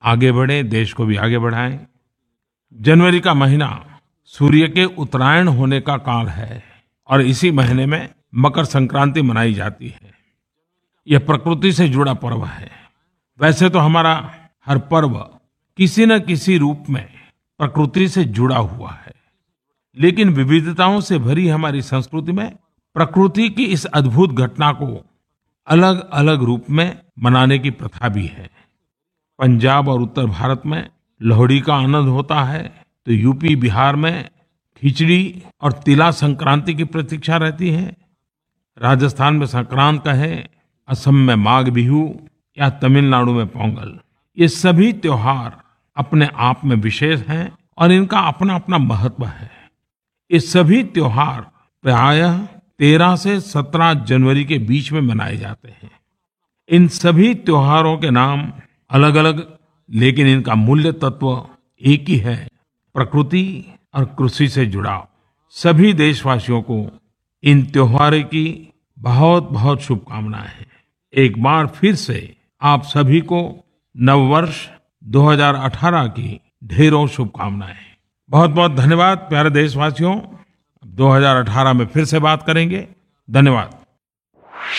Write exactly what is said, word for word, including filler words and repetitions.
आगे बढ़ें, देश को भी आगे बढ़ाएं। जनवरी का महीना सूर्य के उत्तरायण होने का काल है और इसी महीने में मकर संक्रांति मनाई जाती है। यह प्रकृति से जुड़ा पर्व है। वैसे तो हमारा हर पर्व किसी न किसी रूप में प्रकृति से जुड़ा हुआ है, लेकिन विविधताओं से भरी हमारी संस्कृति में प्रकृति की इस अद्भुत घटना को अलग अलग रूप में मनाने की प्रथा भी है। पंजाब और उत्तर भारत में लोहड़ी का आनंद होता है, तो यूपी बिहार में खिचड़ी और तिला संक्रांति की प्रतीक्षा रहती है। राजस्थान में संक्रांत कहें, असम में माघ बिहू या तमिलनाडु में पोंगल, ये सभी त्योहार अपने आप में विशेष हैं और इनका अपना अपना महत्व है। ये सभी त्योहार प्रायः तेरह से सत्रह जनवरी के बीच में मनाए जाते हैं। इन सभी त्योहारों के नाम अलग अलग, लेकिन इनका मूल्य तत्व एक ही है, प्रकृति और कृषि से जुड़ाव। सभी देशवासियों को इन त्योहारों की बहुत बहुत शुभकामनाएं। एक बार फिर से आप सभी को नववर्ष दो हज़ार अठारह की ढेरों शुभकामनाएं। बहुत बहुत धन्यवाद प्यारे देशवासियों। दो हज़ार अठारह में फिर से बात करेंगे। धन्यवाद।